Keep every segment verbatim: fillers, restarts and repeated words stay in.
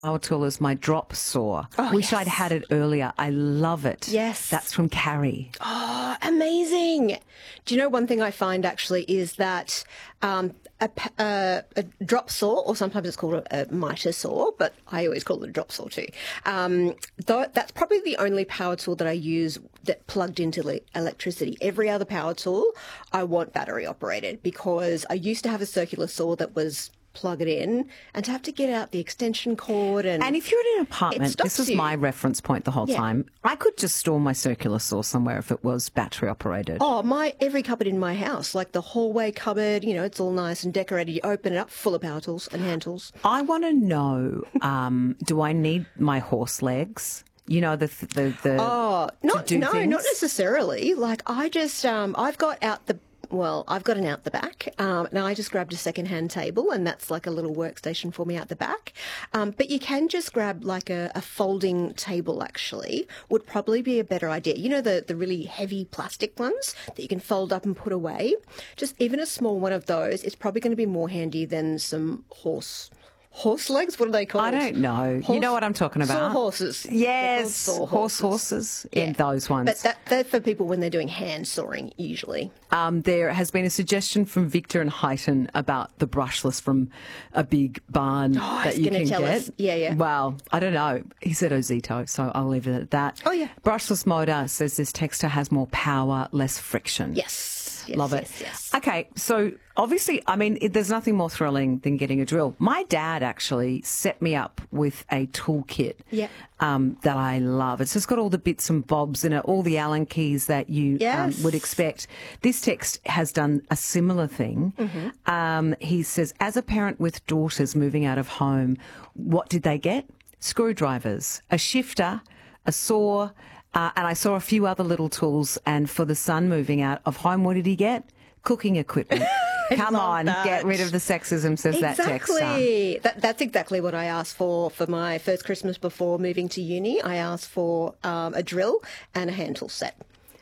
power tool is my drop saw. Oh, Wish yes. I'd had it earlier. I love it. Yes. That's from Carrie. Oh, amazing. Do you know one thing I find actually is that um, a, p- uh, a drop saw, or sometimes it's called a, a mitre saw, but I always call it a drop saw too. Um, though that's probably the only power tool that I use that plugged into le- electricity. Every other power tool I want battery operated, because I used to have a circular saw that was plug it in, and to have to get out the extension cord. And And if you're in an It apartment, stops this was you. my reference point the whole Yeah. time. I could just store my circular saw somewhere if it was battery operated. Oh, my every cupboard in my house, like the hallway cupboard, you know, it's all nice and decorated. You open it up, full of power tools and hand tools. I want to know, um, do I need my horse legs? You know, the the, the Oh, not do no, things? not necessarily. Like I just, um, I've got out the. Well, I've got an out the back. Um, now I just grabbed a second-hand table, and that's like a little workstation for me out the back. Um, but you can just grab like a, a folding table. Actually, would probably be a better idea. You know the the really heavy plastic ones that you can fold up and put away. Just even a small one of those is probably going to be more handy than some horse. Horse legs? What are they called? I don't know. Horse- You know what I'm talking about? Sawhorses. They're Yes, called horse sawhorses. horses in those ones. But that, they're for people when they're doing hand sawing, usually. Um, there has been a suggestion from Victor and Heighton about the brushless from a big barn Oh, that he's you gonna can tell get. us. Yeah, yeah. Well, I don't know. He said Ozito, so I'll leave it at that. Oh, yeah. Brushless motor says this texter has more power, less friction. Yes. yes Love it. yes, Yes. Okay, so obviously, I mean, it, there's nothing more thrilling than getting a drill. My dad actually set me up with a toolkit Yeah. um, that I love. It's just got all the bits and bobs in it, all the Allen keys that you Yes. um, would expect. This text has done a similar thing. Mm-hmm. Um, he says, as a parent with daughters moving out of home, what did they get? Screwdrivers, a shifter, a saw, uh, and I saw a few other little tools. And for the son moving out of home, what did he get? Cooking equipment. Come love on, that. get rid of the sexism, says that texter. Exactly. That, that's exactly what I asked for for my first Christmas before moving to uni. I asked for um, a drill and a hand tool set.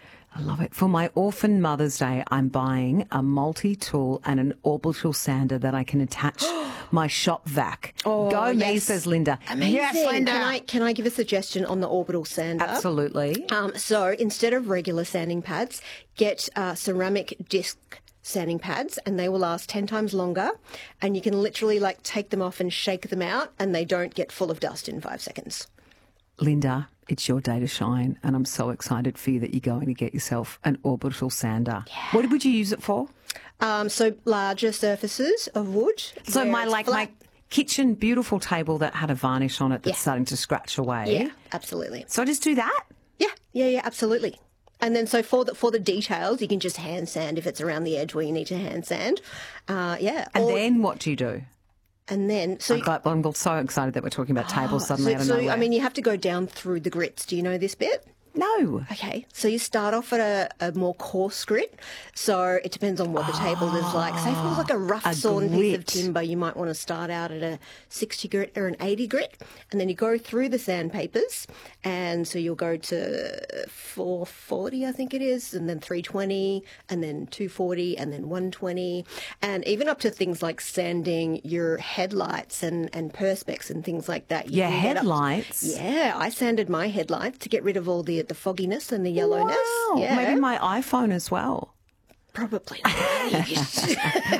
I love it. For my orphan Mother's Day, I'm buying a multi-tool and an orbital sander that I can attach my shop vac. Oh, Go me, yes. says Linda. Amazing. Yes, Linda. Can I, can I give a suggestion on the orbital sander? Absolutely. Um, so instead of regular sanding pads, get uh, ceramic disc sanding pads, and they will last ten times longer, and you can literally like take them off and shake them out, and they don't get full of dust in five seconds. Linda, it's your day to shine, and I'm so excited for you that you're going to get yourself an orbital sander. What would you use it for? Um, so larger surfaces of wood. So where my it's like flat. my kitchen beautiful table that had a varnish on it that's Yeah. starting to scratch away. Yeah, absolutely. So I just do that? Yeah, yeah, yeah, absolutely. And then so for the for the details, you can just hand sand if it's around the edge where you need to hand sand. Uh, yeah. And Or- then what do you do? and then so I'm, glad, I'm so excited that we're talking about tables suddenly so, out of so nowhere. I mean, you have to go down through the grits. Do you know this bit? no. Okay, so you start off at a, a more coarse grit. So it depends on what the table is like. Say if it was like a rough a sawn piece of grit. timber, you might want to start out at a sixty grit or an eighty grit, and then you go through the sandpapers, and so you'll go to four forty, I think it is, and then three twenty, and then two forty, and then one twenty, and even up to things like sanding your headlights and, and perspex and things like that. You Yeah, can get up- headlights. yeah, I sanded my headlights to get rid of all the the fogginess and the yellowness. Wow. Yeah, Maybe my iPhone as well. probably not.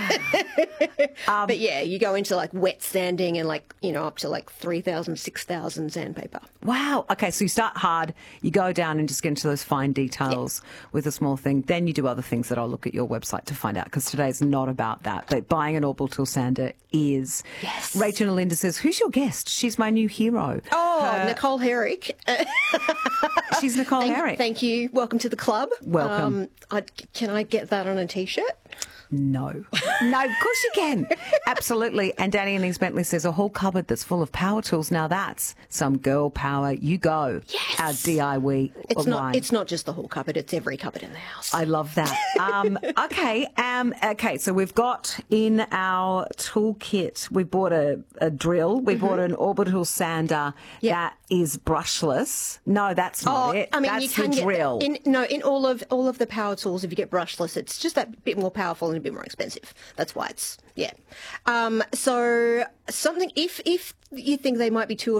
Um, but yeah, you go into like wet sanding and like, you know, up to like three thousand, six thousand sandpaper. Wow. Okay, so you start hard, you go down and just get into those fine details with a small thing. Then you do other things that I'll look at your website to find out, because today's not about that. But buying an orbital sander is. Yes. Rachel Nalinda says, who's your guest? She's my new hero. Oh, Nicole Herrick. Uh, She's Nicole thank, Herrick. thank you. Welcome to the club. Welcome. Um, I, can I get that on a T-shirt? No. No, of course you can. Absolutely. And Danny and Lings Bentley says, a whole cupboard that's full of power tools. Now that's some girl power. You go. Yes. Our D I Y It's not. line. It's not just the whole cupboard. It's every cupboard in the house. I love that. Um, okay. Um, okay. So we've got in our toolkit, we bought a, a drill. We bought an orbital sander Yeah. that is brushless. No, that's not it. I mean, that's you can the get drill. in no in all of all of the power tools. If you get brushless, it's just that bit more powerful and going to be more expensive. That's why it's, yeah. Um, so something, if, if you think they might be too